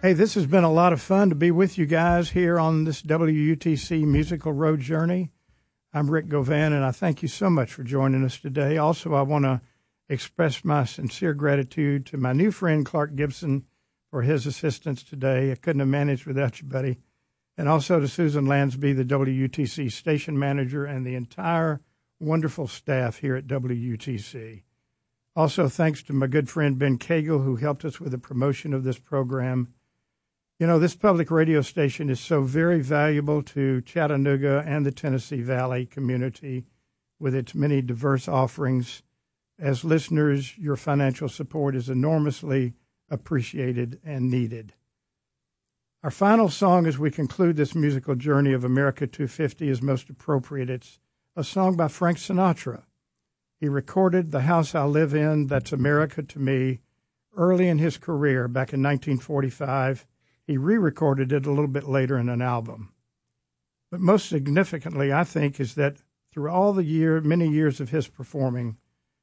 Hey, this has been a lot of fun to be with you guys here on this WUTC Musical Road Journey. I'm Rick Govan, and I thank you so much for joining us today. Also, I want to express my sincere gratitude to my new friend, Clark Gibson, for his assistance today. I couldn't have managed without you, buddy. And also to Susan Lansby, the WUTC station manager, and the entire wonderful staff here at WUTC. Also, thanks to my good friend Ben Cagle, who helped us with the promotion of this program. You know, this public radio station is so very valuable to Chattanooga and the Tennessee Valley community with its many diverse offerings. As listeners, your financial support is enormously appreciated and needed. Our final song as we conclude this musical journey of America 250 is most appropriate. It's a song by Frank Sinatra. He recorded The House I Live In, That's America to Me, early in his career back in 1945. He re-recorded it a little bit later in an album. But most significantly, I think, is that through all the many years of his performing,